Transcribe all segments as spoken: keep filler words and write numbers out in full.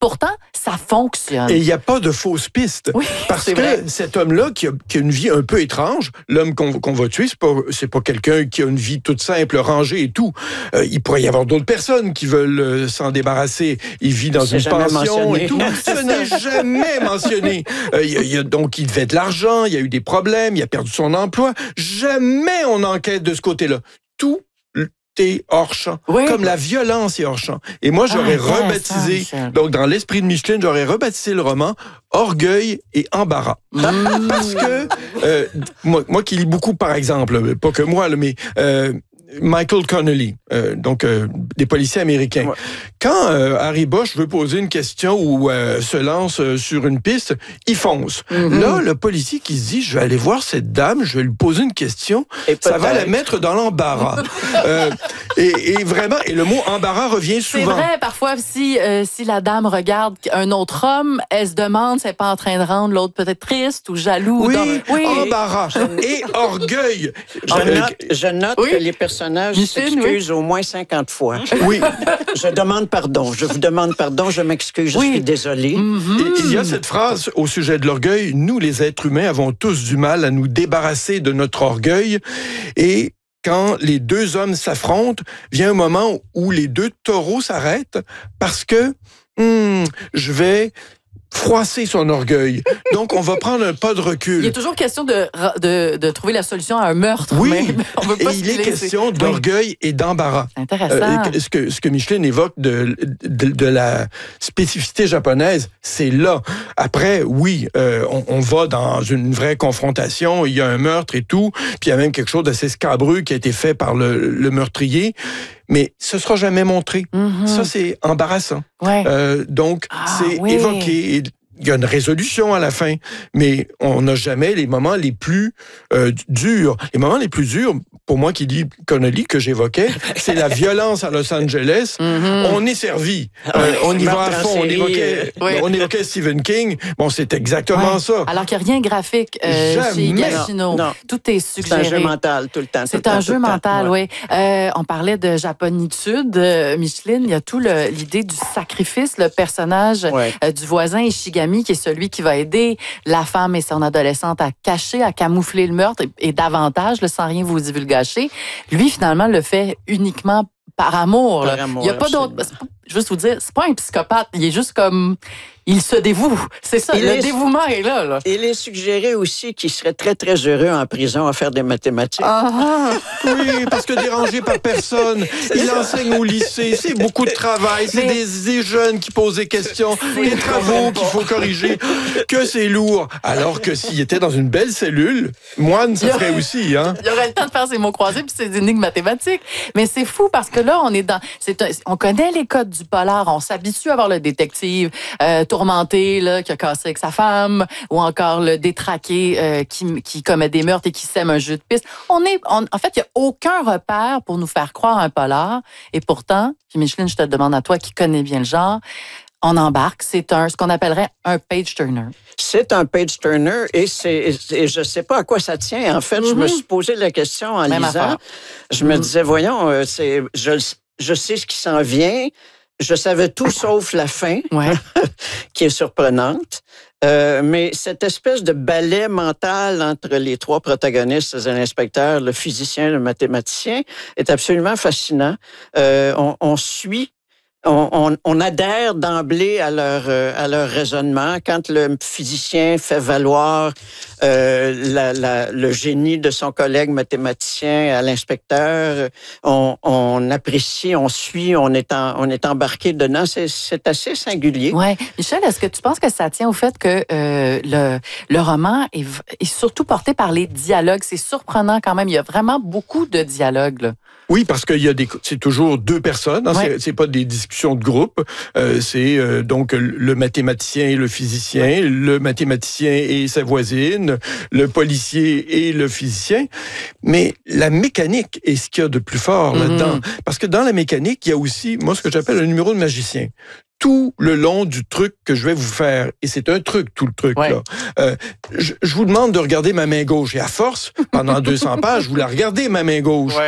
Pourtant, ça fonctionne. Et il n'y a pas de fausse piste. Oui, parce c'est que vrai. cet homme-là, qui a, qui a une vie un peu étrange, l'homme qu'on, qu'on va tuer, c'est pas, c'est pas quelqu'un qui a une vie toute simple, rangée et tout. Euh, il pourrait y avoir d'autres personnes qui veulent euh, s'en débarrasser. Il vit dans c'est une pension mentionné. et tout. Ce n'est jamais mentionné. Euh, il, il, donc, il devait de l'argent, il y a eu des problèmes, il a perdu son emploi. Jamais on enquête de ce côté-là. Tout est hors champ. Oui. Comme la violence est hors champ. Et moi, j'aurais ah, rebaptisé, donc dans l'esprit de Micheline, j'aurais rebaptisé le roman Orgueil et embarras. Mmh. Parce que, euh, moi, moi qui lis beaucoup, par exemple, pas que moi, mais euh, Michael Connelly, euh, donc euh, des policiers américains. Ouais. Quand euh, Harry Bosch veut poser une question ou euh, se lance euh, sur une piste, il fonce. Mm-hmm. Là, le policier qui se dit, je vais aller voir cette dame, je vais lui poser une question, et ça va la mettre dans l'embarras. euh, et, et vraiment, et le mot embarras revient souvent. C'est vrai, parfois, si, euh, si la dame regarde un autre homme, elle se demande si elle n'est pas en train de rendre l'autre peut-être triste ou jaloux. Oui, dans... oui. embarras et orgueil. Je euh, note, je note oui. que les personnes s'excuse oui. au moins cinquante fois. Oui. Je demande pardon. Je vous demande pardon. Je m'excuse. Je oui. suis désolé. Mm-hmm. Et il y a cette phrase au sujet de l'orgueil. Nous, les êtres humains, avons tous du mal à nous débarrasser de notre orgueil. Et quand les deux hommes s'affrontent, vient un moment où les deux taureaux s'arrêtent parce que hmm, je vais froisser son orgueil. Donc, on va prendre un pas de recul. Il est toujours question de, de, de trouver la solution à un meurtre. Oui, mais on veut pas et il est question d'orgueil oui. et d'embarras. Intéressant. Euh, ce, que, ce que Micheline évoque de, de, de la spécificité japonaise, c'est là. Après, oui, euh, on, on va dans une vraie confrontation, il y a un meurtre et tout, puis il y a même quelque chose d'assez scabreux qui a été fait par le, le meurtrier. Mais ce sera jamais montré. Mm-hmm. Ça, c'est embarrassant. Ouais. Euh, donc, ah, c'est oui. évoqué. Et il y a une résolution à la fin, mais on n'a jamais les moments les plus euh, durs. Les moments les plus durs, pour moi qui lis Connelly, que j'évoquais, c'est la violence à Los Angeles. Mm-hmm. On est servi. Euh, on y va à fond. On évoquait, oui. on évoquait Stephen King. Bon, c'est exactement ouais. ça. Alors qu'il n'y a rien de graphique euh, chez Higashino. Tout est suggéré. C'est un jeu mental tout le temps. C'est un jeu mental, oui. Euh, on parlait de japonitude. Euh, Micheline, il y a tout le, l'idée du sacrifice, le personnage ouais. euh, du voisin Ishigami, qui est celui qui va aider la femme et son adolescente à cacher, à camoufler le meurtre et, et davantage, là, sans rien vous divulgacher. Lui, finalement, le fait uniquement par amour. Par amour, il n'y a pas d'autre... Je veux juste vous dire, c'est pas un psychopathe. Il est juste comme... Il se dévoue. C'est ça, il le est... dévouement est là, là. Il est suggéré aussi qu'il serait très, très heureux en prison à faire des mathématiques. Ah, oui, parce que dérangé par personne. Il ça. enseigne au lycée. C'est beaucoup de travail. C'est Mais... des, des jeunes qui posent des questions, des travaux qu'il faut corriger. Que c'est lourd. Alors que s'il était dans une belle cellule, moine, ça ferait aussi, hein. Il aurait le temps de faire ses mots croisés puis ses énigmes mathématiques. Mais c'est fou parce que là, on est dans... C'est un... On connaît les codes du polar. On s'habitue à voir le détective euh, tourmenté là, qui a cassé avec sa femme, ou encore le détraqué euh, qui, qui commet des meurtres et qui sème un jeu de piste. On est, on, en fait, il n'y a aucun repère pour nous faire croire un polar. Et pourtant, puis Micheline, je te demande à toi qui connais bien le genre, on embarque. C'est un, ce qu'on appellerait un page-turner. C'est un page-turner et, c'est, et je ne sais pas à quoi ça tient. En fait, mm-hmm. je me suis posé la question en Même lisant. Affaire. Je me mm-hmm. disais, voyons, c'est, je, je sais ce qui s'en vient. Je savais tout sauf la fin, ouais. qui est surprenante. Euh, mais cette espèce de ballet mental entre les trois protagonistes, l'inspecteur, le physicien, le mathématicien, est absolument fascinant. Euh, on, on suit On, on, on adhère d'emblée à leur, euh, à leur raisonnement. Quand le physicien fait valoir euh, la, la, le génie de son collègue mathématicien à l'inspecteur, on, on apprécie, on suit, on est, en, on est embarqué dedans. C'est, c'est assez singulier. Oui. Michel, est-ce que tu penses que ça tient au fait que euh, le, le roman est, est surtout porté par les dialogues? C'est surprenant quand même. Il y a vraiment beaucoup de dialogues, là. Oui, parce qu'il y a des, c'est toujours deux personnes. Hein, ouais. c'est, c'est pas des discussions de groupe. Euh, c'est euh, donc le mathématicien et le physicien, ouais. le mathématicien et sa voisine, le policier et le physicien. Mais la mécanique est ce qu'il y a de plus fort mm-hmm. là-dedans. Parce que dans la mécanique, il y a aussi, moi, ce que j'appelle un numéro de magicien. Tout le long du truc que je vais vous faire, et c'est un truc, tout le truc, ouais. là. Euh, je, je vous demande de regarder ma main gauche, et à force, pendant deux cents pages, vous la regardez, ma main gauche. Ouais.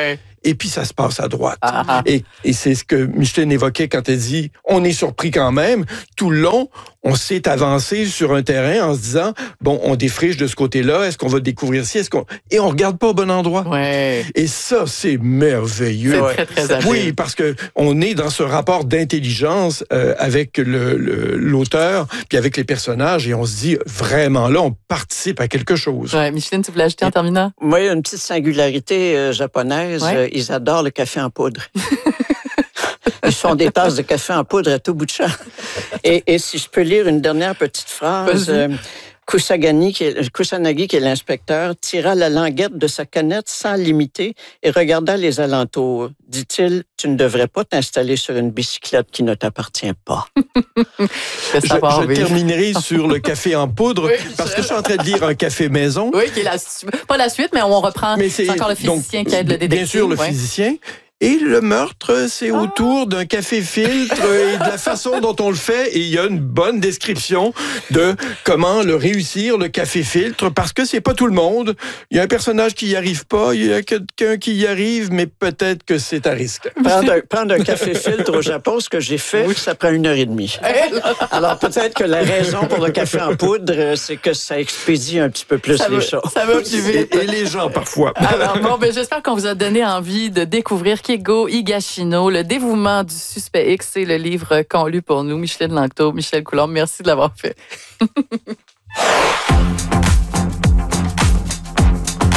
et puis ça se passe à droite. Ah, ah. Et, et c'est ce que Micheline évoquait quand elle dit « on est surpris quand même ». Tout le long, on s'est avancé sur un terrain en se disant « bon, on défriche de ce côté-là, est-ce qu'on va découvrir ci, est-ce qu'on... » Et on regarde pas au bon endroit. Ouais. Et ça, c'est merveilleux. C'est très, très habile. Oui, parce que on est dans ce rapport d'intelligence euh, avec le, le, l'auteur, puis avec les personnages, et on se dit, vraiment, là, on participe à quelque chose. Ouais, Micheline, tu voulais ajouter en terminant? Moi, il y a une petite singularité euh, japonaise. Ouais. Euh, ils adorent le café en poudre. Ils font des tasses de café en poudre à tout bout de champ. Et, et si je peux lire une dernière petite phrase... Euh, Kusagani, qui est, Kusanagi, qui est l'inspecteur, tira la languette de sa canette sans l'imiter et regarda les alentours. Dit-il, tu ne devrais pas t'installer sur une bicyclette qui ne t'appartient pas. je je terminerai sur le café en poudre, oui, parce que je suis en train de lire un café maison. Oui, qui est la, pas la suite, mais on reprend. Mais c'est, c'est encore le physicien donc, qui aide le détective. Bien sûr, le ouais. physicien. Et le meurtre, c'est ah. autour d'un café-filtre et de la façon dont on le fait. Et il y a une bonne description de comment le réussir, le café-filtre, parce que c'est pas tout le monde. Il y a un personnage qui y arrive pas, il y a quelqu'un qui y arrive, mais peut-être que c'est à risque. Prendre un, prendre un café-filtre au Japon, ce que j'ai fait, oui. ça prend une heure et demie. Alors peut-être que la raison pour le café en poudre, c'est que ça expédie un petit peu plus ça les va, choses. Ça va plus vite. Et, et les gens, parfois. Alors, bon, ben, j'espère qu'on vous a donné envie de découvrir Keigo Higashino, le dévouement du suspect X, c'est le livre qu'ont lu pour nous Micheline Langto, Michel Coulombe. Merci de l'avoir fait.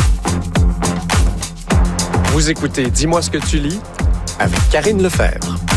Vous écoutez Dis-moi ce que tu lis avec Karine Lefebvre.